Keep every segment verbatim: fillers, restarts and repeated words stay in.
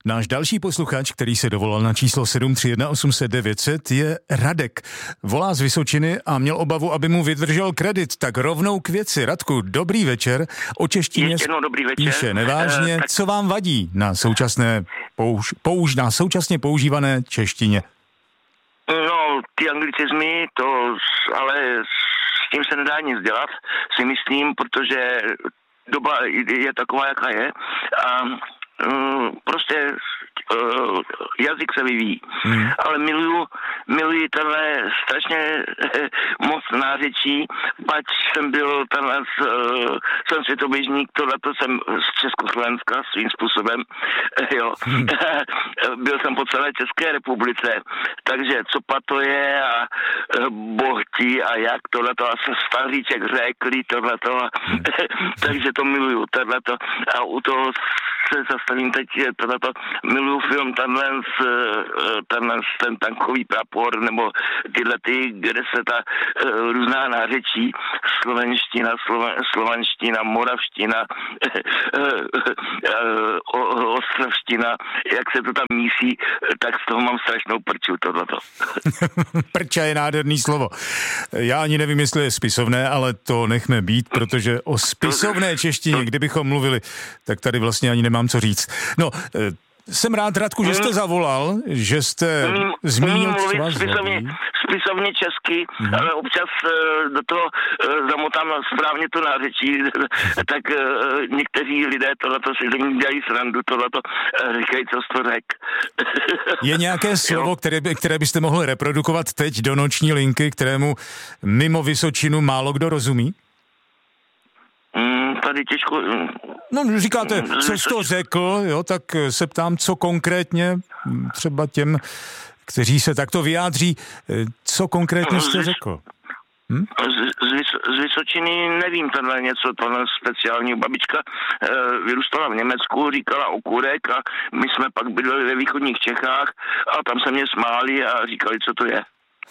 Náš další posluchač, který se dovolal na číslo sedm tři jedna osm set devět set, je Radek. Volá z Vysočiny a měl obavu, aby mu vydržel kredit, tak rovnou k věci. Radku, dobrý večer. O češtině jednou dobrý večer. Píše nevážně. Uh, tak... Co vám vadí na současné použ, použ, na současně používané češtině? No, ty anglicizmy, to ale s tím se nedá nic dělat, si myslím, protože doba je taková, jaká je a um, prostě uh, jazyk se vyvíjí. Hmm. Ale miluju, miluji tenhle strašně moc nářečí, pač jsem byl tenhle, uh, jsem světoběžník, tohleto jsem z Československa svým způsobem, jo. Hmm. Byl jsem po celé České republice, takže co pato je a uh, bohti a jak tohleto a se staříček řekli tohleto a hmm. takže to miluju, tohleto a u toho se zastavím teď tohleto, miluju film tenhle, tenhle ten tankový prapor nebo tyhle ty, kde se ta uh, různá nářečí, slovenština, sloven, slovanština, moravština, ostravština, jak se to tam mísí, tak z toho mám strašnou prču tohleto. Prča je nádherný slovo. Já ani nevím, jestli je spisovné, ale to nechme být, protože o spisovné češtině, kdybychom mluvili, tak tady vlastně ani nemám co říct. No, jsem rád, Radku, že jste zavolal, že jste umím, zmínil, umím co vás spisovně, spisovně česky, hmm. ale občas uh, do toho uh, zamotám správně to nářečí, tak uh, někteří lidé tohleto si do ní dělají srandu, tohleto uh, říkají, co jsi to řek. Je nějaké slovo, které, by, které byste mohli reprodukovat teď do noční linky, kterému mimo Vysočinu málo kdo rozumí? Mm, tady těžko... No, říkáte, co jsi to řekl, jo, tak se ptám, co konkrétně třeba těm, kteří se takto vyjádří, co konkrétně jste řekl? Hm? Z, z, z Vysočiny nevím tenhle něco, tohle speciální. Babička e, vyrůstala v Německu, říkala okurek a my jsme pak bydleli ve východních Čechách a tam se mě smáli a říkali, co to je.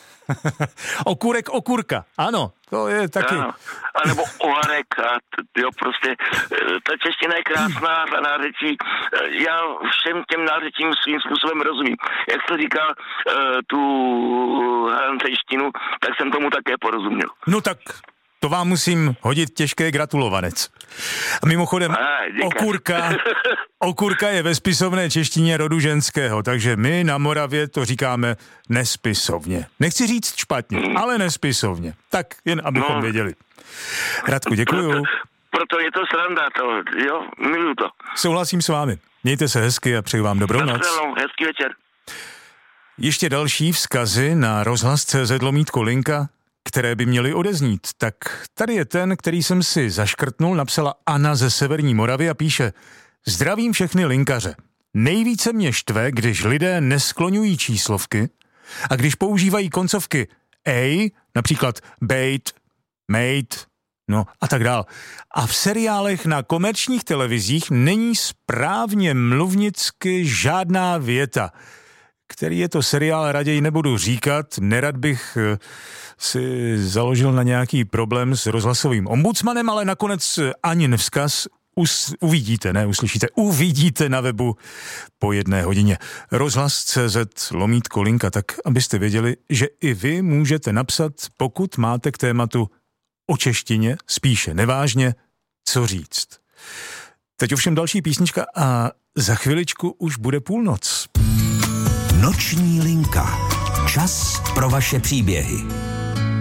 Okurek, okurka, ano, to je taky. Ano, a nebo oharek a t, jo, prostě ta čeština je krásná, ta nářečí, já všem těm nářečím svým způsobem rozumím. Jak se říká tu hantejštinu, tak jsem tomu také porozuměl. No tak to vám musím hodit těžké gratulovanec. A mimochodem, a, okurka, okurka je ve spisovné češtině rodu ženského, takže my na Moravě to říkáme nespisovně. Nechci říct špatně, hmm. ale nespisovně. Tak jen abychom no. věděli. Radku, děkuju. Proto, proto je to sranda, to, jo, miluju to. Souhlasím s vámi. Mějte se hezky a přeju vám dobrou noc. Hezký večer. Ještě další vzkazy na rozhlas tečka cé zet lomítko linka, které by měly odeznít. Tak tady je ten, který jsem si zaškrtnul, napsala Anna ze Severní Moravy a píše: zdravím všechny linkaře. Nejvíce mě štve, když lidé neskloňují číslovky a když používají koncovky ej, například bejt, mate, no a tak dál. A v seriálech na komerčních televizích není správně mluvnicky žádná věta. Který je to seriál, raději nebudu říkat, nerad bych si založil na nějaký problém s rozhlasovým ombudsmanem, ale nakonec ani nevzkaz us, uvidíte, ne uslyšíte, uvidíte na webu po jedné hodině. rozhlas tečka cé zet lomítko linka, tak abyste věděli, že i vy můžete napsat, pokud máte k tématu o češtině, spíše nevážně, co říct. Teď ovšem další písnička a za chviličku už bude půlnoc. Noční linka. Čas pro vaše příběhy.